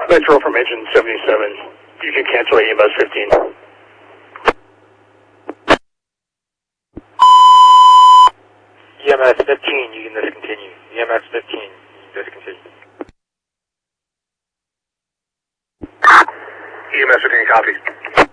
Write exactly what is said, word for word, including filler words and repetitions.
Metro from engine seventy-seven. You can cancel E M S fifteen. E M S fifteen, you can discontinue. E M S fifteen, you can discontinue. E M S fifteen, copy.